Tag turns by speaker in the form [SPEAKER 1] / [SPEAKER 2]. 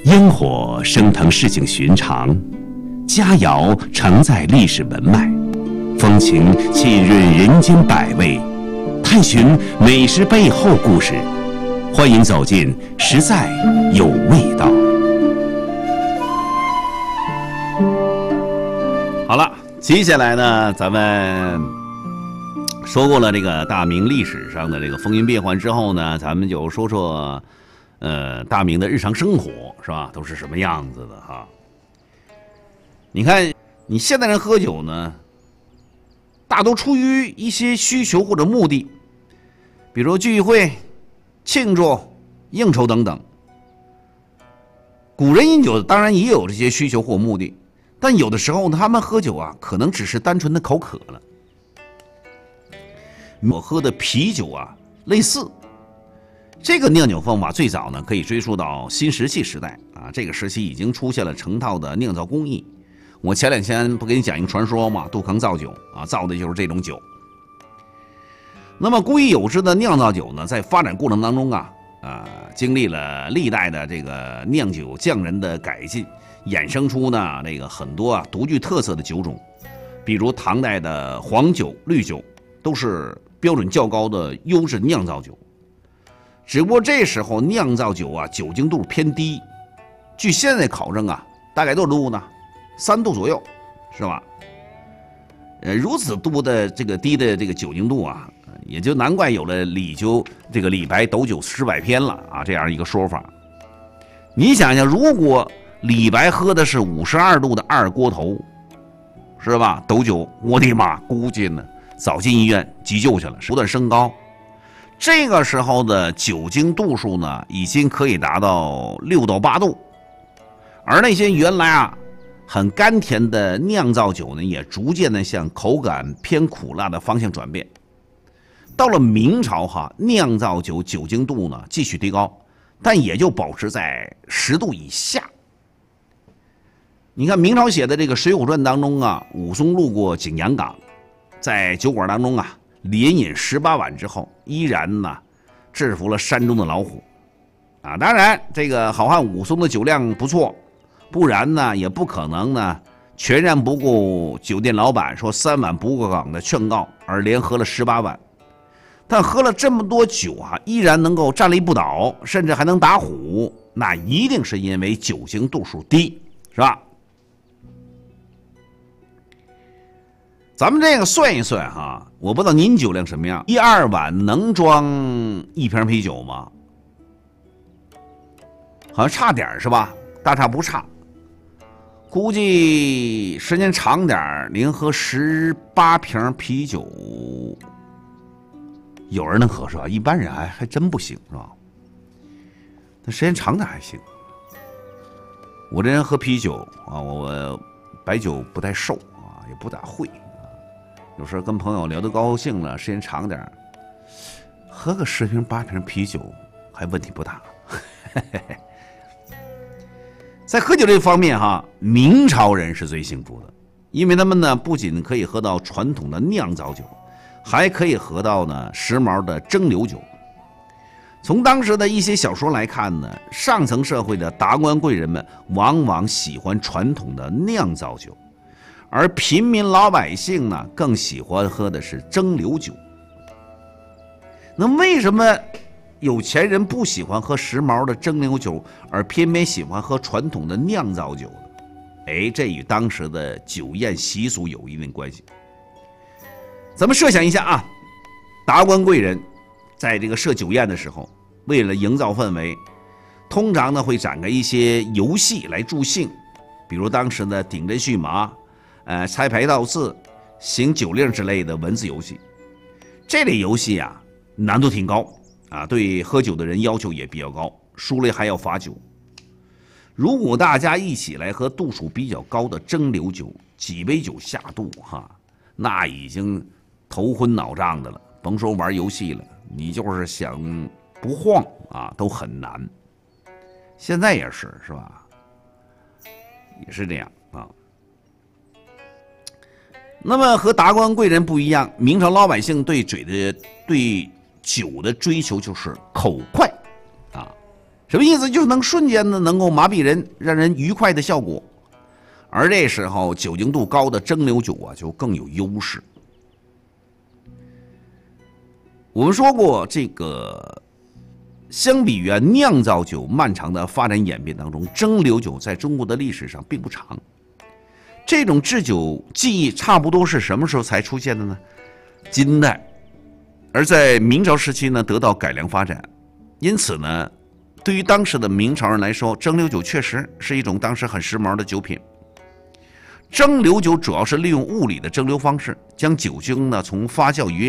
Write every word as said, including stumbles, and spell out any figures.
[SPEAKER 1] 烟火升腾市井寻常，佳肴承载历史文脉，风情浸润人间百味，探寻美食背后故事。欢迎走进实在有味道。
[SPEAKER 2] 好了，接下来呢，咱们说过了这个大明历史上的这个风云变幻之后呢，咱们就说说呃大明的日常生活，是吧？都是什么样子的哈？你看，你现代人喝酒呢，大都出于一些需求或者目的，比如聚会、庆祝、应酬等等。古人饮酒当然也有这些需求或目的，但有的时候呢，他们喝酒啊，可能只是单纯的口渴了。我喝的啤酒啊，类似。这个酿酒方法最早呢，可以追溯到新石器时代啊。这个时期已经出现了成套的酿造工艺。我前两天不给你讲一个传说吗？杜康造酒啊，造的就是这种酒。那么古已有之的酿造酒呢，在发展过程当中啊，呃，经历了历代的这个酿酒匠人的改进，衍生出呢那个很多啊独具特色的酒种，比如唐代的黄酒、绿酒，都是标准较高的优质酿造酒。只不过这时候酿造酒啊酒精度偏低，据现在考证啊，大概多少度呢？三度左右，是吧？呃，如此多的这个低的这个酒精度啊，也就难怪有了李酒这个李白斗酒诗百篇了啊这样一个说法。你想想，如果李白喝的是五十二度的二锅头，是吧？斗酒，我的妈，估计呢早进医院急救去了，不断升高。这个时候的酒精度数呢，已经可以达到六到八度，而那些原来啊很甘甜的酿造酒呢，也逐渐的向口感偏苦辣的方向转变。到了明朝哈，酿造酒酒精度呢继续提高，但也就保持在十度以下。你看明朝写的这个《水浒传》当中啊，武松路过景阳冈，在酒馆当中啊连饮十八碗之后，依然呢制服了山中的老虎啊。当然，这个好汉武松的酒量不错，不然呢也不可能呢全然不顾酒店老板说三碗不过岗的劝告，而连喝了十八碗。但喝了这么多酒啊，依然能够站立不倒，甚至还能打虎，那一定是因为酒精度数低，是吧？咱们这个算一算哈，我不知道您酒量什么样，一二碗能装一瓶啤酒吗？好像差点是吧？大差不差。估计时间长点，您喝十八瓶啤酒，有人能喝是吧？一般人还还真不行是吧？那时间长点还行。我这人喝啤酒啊，我白酒不太受啊，也不咋会。有时候跟朋友聊得高兴了，时间长点，喝个十瓶八瓶啤酒还问题不大。在喝酒这方面哈，明朝人是最幸福的，因为他们呢不仅可以喝到传统的酿造酒，还可以喝到呢时髦的蒸馏酒。从当时的一些小说来看呢，上层社会的达官贵人们往往喜欢传统的酿造酒，而平民老百姓呢，更喜欢喝的是蒸馏酒。那为什么有钱人不喜欢喝时髦的蒸馏酒，而偏偏喜欢喝传统的酿造酒呢？哎，这与当时的酒宴习俗有一定关系。咱们设想一下啊，达官贵人在这个设酒宴的时候，为了营造氛围，通常呢会展开一些游戏来助兴，比如当时的顶针续马、呃，猜牌倒字、行酒令之类的文字游戏。这类游戏啊，难度挺高啊，对喝酒的人要求也比较高，输了还要罚酒。如果大家一起来喝度数比较高的蒸馏酒，几杯酒下肚哈，那已经头昏脑胀的了，甭说玩游戏了，你就是想不晃啊都很难。现在也是是吧？也是这样啊。那么和达官贵人不一样，明朝老百姓对嘴的对酒的追求就是口快啊， 什么意思？就是能瞬间的能够麻痹人，让人愉快的效果。而这时候酒精度高的蒸馏酒啊，就更有优势。我们说过，这个相比于啊酿造酒漫长的发展演变当中，蒸馏酒在中国的历史上并不长。这种制酒技艺差不多是什么时候才出现的呢？金代，而在明朝时期呢得到改良发展。因此呢，对于当时的明朝人来说，蒸馏酒确实是一种当时很时髦的酒品。蒸馏酒主要是利用物理的蒸馏方式，将酒精呢从发酵于